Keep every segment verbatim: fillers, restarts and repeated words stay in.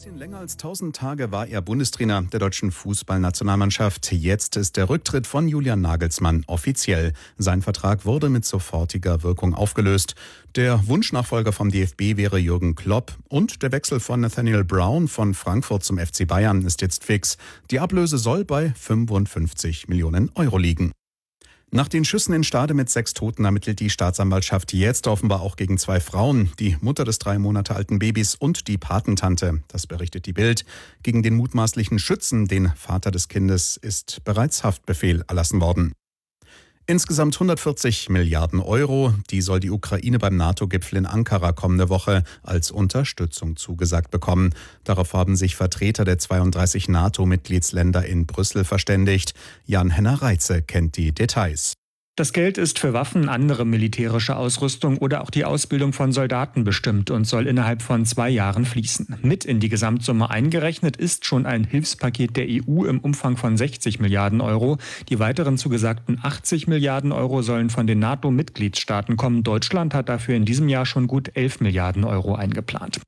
bisschen länger als tausend Tage war er Bundestrainer der deutschen Fußballnationalmannschaft. Jetzt ist der Rücktritt von Julian Nagelsmann offiziell. Sein Vertrag wurde mit sofortiger Wirkung aufgelöst. Der Wunschnachfolger vom D F B wäre Jürgen Klopp. Und der Wechsel von Nathaniel Brown von Frankfurt zum F C Bayern ist jetzt fix. Die Ablöse soll bei fünfundfünfzig Millionen Euro liegen. Nach den Schüssen in Stade mit sechs Toten ermittelt die Staatsanwaltschaft jetzt offenbar auch gegen zwei Frauen, die Mutter des drei Monate alten Babys und die Patentante. Das berichtet die Bild. Gegen den mutmaßlichen Schützen, den Vater des Kindes, ist bereits Haftbefehl erlassen worden. Insgesamt hundertvierzig Milliarden Euro, die soll die Ukraine beim NATO-Gipfel in Ankara kommende Woche als Unterstützung zugesagt bekommen. Darauf haben sich Vertreter der zweiunddreißig NATO-Mitgliedsländer in Brüssel verständigt. Jan-Henner Reitze kennt die Details. Das Geld ist für Waffen, andere militärische Ausrüstung oder auch die Ausbildung von Soldaten bestimmt und soll innerhalb von zwei Jahren fließen. Mit in die Gesamtsumme eingerechnet ist schon ein Hilfspaket der E U im Umfang von sechzig Milliarden Euro. Die weiteren zugesagten achtzig Milliarden Euro sollen von den NATO-Mitgliedstaaten kommen. Deutschland hat dafür in diesem Jahr schon gut elf Milliarden Euro eingeplant.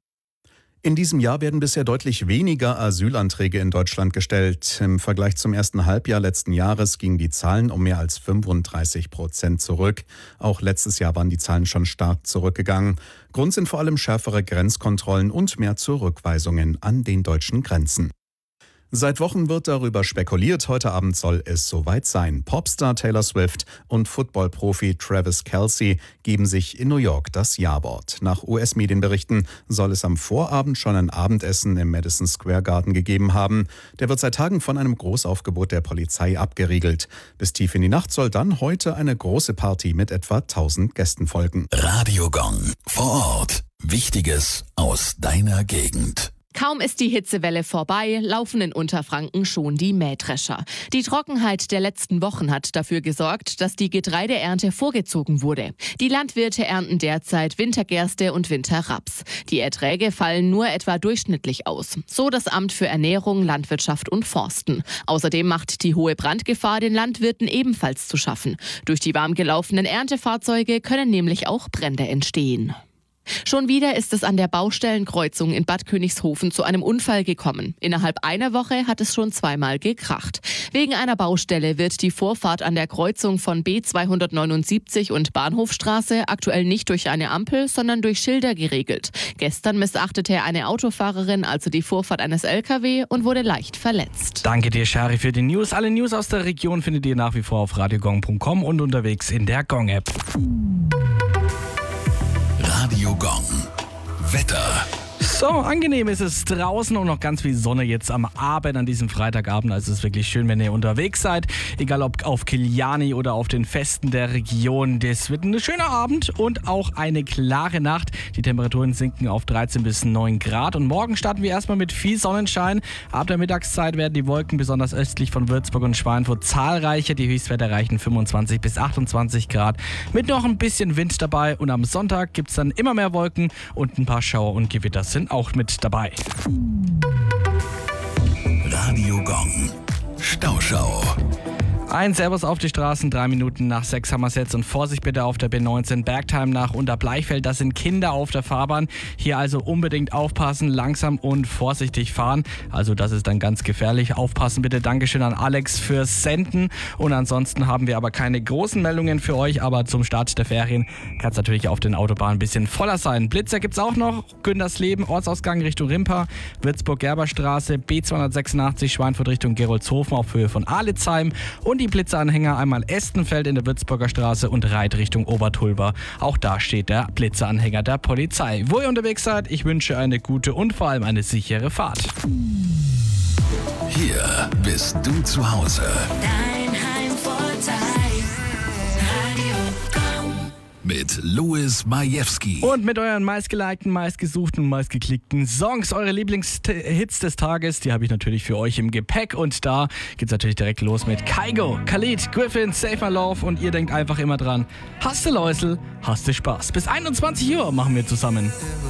In diesem Jahr werden bisher deutlich weniger Asylanträge in Deutschland gestellt. Im Vergleich zum ersten Halbjahr letzten Jahres gingen die Zahlen um mehr als fünfunddreißig Prozent zurück. Auch letztes Jahr waren die Zahlen schon stark zurückgegangen. Grund sind vor allem schärfere Grenzkontrollen und mehr Zurückweisungen an den deutschen Grenzen. Seit Wochen wird darüber spekuliert, heute Abend soll es soweit sein. Popstar Taylor Swift und Football-Profi Travis Kelce geben sich in New York das Ja-Wort. Nach U S-Medienberichten soll es am Vorabend schon ein Abendessen im Madison Square Garden gegeben haben. Der wird seit Tagen von einem Großaufgebot der Polizei abgeriegelt. Bis tief in die Nacht soll dann heute eine große Party mit etwa tausend Gästen folgen. Radio Gong vor Ort. Wichtiges aus deiner Gegend. Kaum ist die Hitzewelle vorbei, laufen in Unterfranken schon die Mähdrescher. Die Trockenheit der letzten Wochen hat dafür gesorgt, dass die Getreideernte vorgezogen wurde. Die Landwirte ernten derzeit Wintergerste und Winterraps. Die Erträge fallen nur etwa durchschnittlich aus. So das Amt für Ernährung, Landwirtschaft und Forsten. Außerdem macht die hohe Brandgefahr den Landwirten ebenfalls zu schaffen. Durch die warm gelaufenen Erntefahrzeuge können nämlich auch Brände entstehen. Schon wieder ist es an der Baustellenkreuzung in Bad Königshofen zu einem Unfall gekommen. Innerhalb einer Woche hat es schon zweimal gekracht. Wegen einer Baustelle wird die Vorfahrt an der Kreuzung von B zweihundertneunundsiebzig und Bahnhofstraße aktuell nicht durch eine Ampel, sondern durch Schilder geregelt. Gestern missachtete eine Autofahrerin also die Vorfahrt eines L K W und wurde leicht verletzt. Danke dir, Shari, für die News. Alle News aus der Region findet ihr nach wie vor auf radiogong punkt com und unterwegs in der Gong-App. Radio Gong. Wetter. So, angenehm ist es draußen und noch ganz viel Sonne jetzt am Abend, an diesem Freitagabend. Also es ist wirklich schön, wenn ihr unterwegs seid. Egal ob auf Kiliani oder auf den Festen der Region. Das wird ein schöner Abend und auch eine klare Nacht. Die Temperaturen sinken auf dreizehn bis neun Grad. Und morgen starten wir erstmal mit viel Sonnenschein. Ab der Mittagszeit werden die Wolken besonders östlich von Würzburg und Schweinfurt zahlreicher. Die Höchstwerte erreichen fünfundzwanzig bis achtundzwanzig Grad. Mit noch ein bisschen Wind dabei. Und am Sonntag gibt es dann immer mehr Wolken und ein paar Schauer und Gewitter sind auch mit dabei. Radio Gong. Stauschau. Ein Servus auf die Straßen, drei Minuten nach sechs haben wir es jetzt und Vorsicht bitte auf der B neunzehn Bergheim nach Unterbleichfeld, das sind Kinder auf der Fahrbahn. Hier also unbedingt aufpassen, langsam und vorsichtig fahren, also das ist dann ganz gefährlich. Aufpassen bitte, Dankeschön an Alex fürs Senden und ansonsten haben wir aber keine großen Meldungen für euch, aber zum Start der Ferien kann es natürlich auf den Autobahnen ein bisschen voller sein. Blitzer gibt es auch noch, Güntersleben, Ortsausgang Richtung Rimpa, Würzburg-Gerberstraße, B zweihundertsechsundachtzig, Schweinfurt Richtung Gerolzhofen auf Höhe von Alitzheim und die Blitzeranhänger einmal Estenfeld in der Würzburger Straße und Reit Richtung Obertulber. Auch da steht der Blitzeranhänger der Polizei. Wo ihr unterwegs seid, ich wünsche eine gute und vor allem eine sichere Fahrt. Hier bist du zu Hause. Dein Heimvorteil. Radio Gong. Mit Louis Majewski. Und mit euren meistgelikten, meistgesuchten und meistgeklickten Songs, eure Lieblingshits des Tages, die habe ich natürlich für euch im Gepäck. Und da geht's natürlich direkt los mit Kygo, Khalid, Griffin, Save My Love. Und ihr denkt einfach immer dran, hast du Läusel, hast du Spaß. Bis einundzwanzig Uhr machen wir zusammen.